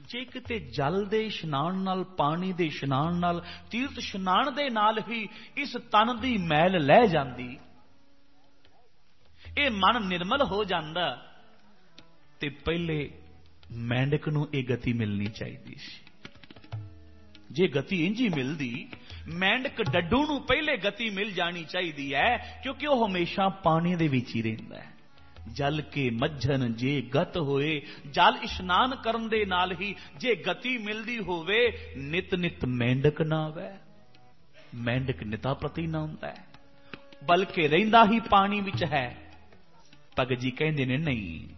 जे किते जल दे इशनान नाल, पानी दे इशनान नाल, तीर्थ इशनान दे नाल ही इस तन दी मैल लह जांदी, ये मन निर्मल हो जांदा, ते पहले मेंढक नूं ये गति मिलनी चाहिए सी। जे गति इंज ही मिलदी, मेंढक डड्डू नूं पहले गति मिल जानी चाहिए है, क्योंकि वह हमेशा पानी दे विच ही रहिंदा है। जल के मज्झन जे गत होए, जल इशनान करन दे नाल ही जे गति मिलदी होवे, नित नित मेंढक ना आवे, मेंढक निता प्रति ना हुंदा है, बल्कि रहिंदा ही पानी विच है। भगत जी कहंदे ने नहीं,